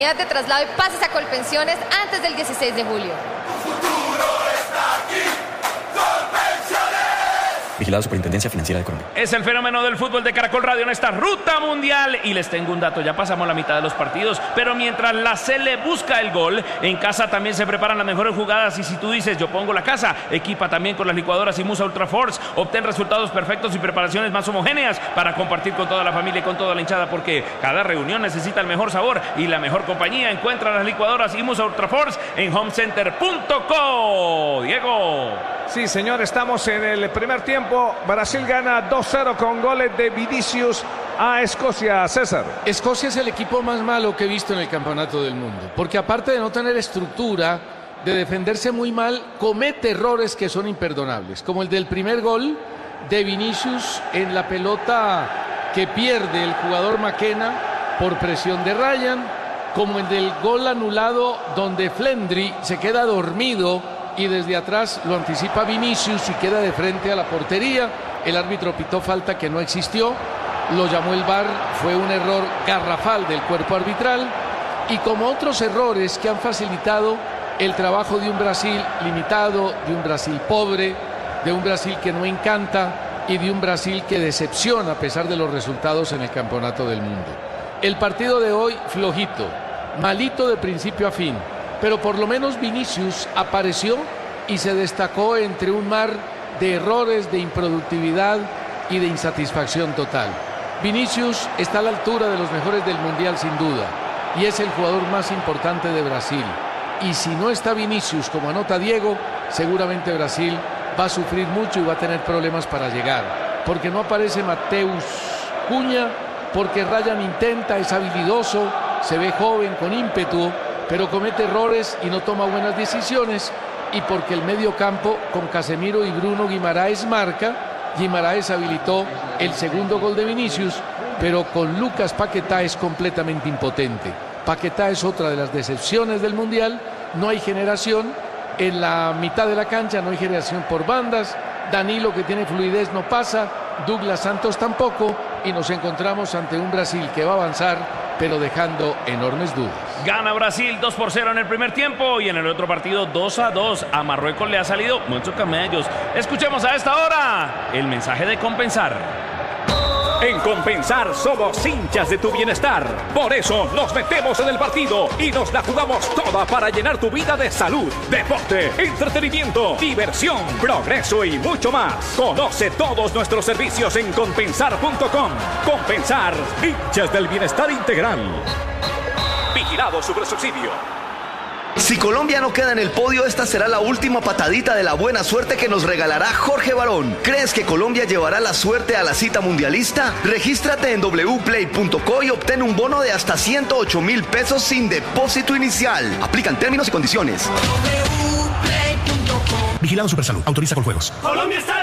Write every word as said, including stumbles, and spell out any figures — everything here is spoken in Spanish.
de traslado y pases a Colpensiones antes del dieciséis de julio. Vigilado Superintendencia Financiera de Colombia. Es el fenómeno del fútbol de Caracol Radio en esta ruta mundial. Y les tengo un dato, ya pasamos la mitad de los partidos, pero mientras la Sele busca el gol, en casa también se preparan las mejores jugadas. Y si tú dices, yo pongo la casa, equipa también con las licuadoras Imusa Ultra Force. Obtén resultados perfectos y preparaciones más homogéneas para compartir con toda la familia y con toda la hinchada, porque cada reunión necesita el mejor sabor y la mejor compañía. Encuentra las licuadoras Imusa Ultra Force en homecenter punto co. Diego. Sí, señor, estamos en el primer tiempo. Brasil gana dos cero con goles de Vinicius a Escocia. César. Escocia es el equipo más malo que he visto en el campeonato del mundo, porque aparte de no tener estructura, de defenderse muy mal, comete errores que son imperdonables, como el del primer gol de Vinicius en la pelota que pierde el jugador McKenna por presión de Ryan, como el del gol anulado donde Flendry se queda dormido y desde atrás lo anticipa Vinicius y queda de frente a la portería. El árbitro pitó falta que no existió, lo llamó el V A R, fue un error garrafal del cuerpo arbitral, y como otros errores que han facilitado el trabajo de un Brasil limitado, de un Brasil pobre, de un Brasil que no encanta y de un Brasil que decepciona a pesar de los resultados en el campeonato del mundo. El partido de hoy flojito, malito de principio a fin, pero por lo menos Vinicius apareció y se destacó entre un mar de errores, de improductividad y de insatisfacción total. Vinicius está a la altura de los mejores del Mundial sin duda y es el jugador más importante de Brasil. Y si no está Vinicius, como anota Diego, seguramente Brasil va a sufrir mucho y va a tener problemas para llegar. Porque no aparece Mateus Cunha, porque Ryan intenta, es habilidoso, se ve joven, con ímpetu, pero comete errores y no toma buenas decisiones, y porque el medio campo con Casemiro y Bruno Guimaraes marca. Guimaraes habilitó el segundo gol de Vinicius, pero con Lucas Paquetá es completamente impotente. Paquetá es otra de las decepciones del Mundial, no hay generación en la mitad de la cancha, no hay generación por bandas, Danilo, que tiene fluidez, no pasa, Douglas Santos tampoco, y nos encontramos ante un Brasil que va a avanzar, pero dejando enormes dudas. Gana Brasil dos por cero en el primer tiempo, y en el otro partido dos a dos. A Marruecos le ha salido muchos camellos. Escuchemos a esta hora el mensaje de Compensar. En Compensar somos hinchas de tu bienestar. Por eso nos metemos en el partido y nos la jugamos toda para llenar tu vida de salud, deporte, entretenimiento, diversión, progreso y mucho más. Conoce todos nuestros servicios en compensar punto com. Compensar, hinchas del bienestar integral. Vigilado Supersubsidio. Si Colombia no queda en el podio, esta será la última patadita de la buena suerte que nos regalará Jorge Barón. ¿Crees que Colombia llevará la suerte a la cita mundialista? Regístrate en doble u play punto co y obtén un bono de hasta ciento ocho mil pesos sin depósito inicial. Aplican términos y condiciones. Vigilado Supersalud. Autoriza con juegos. Colombia está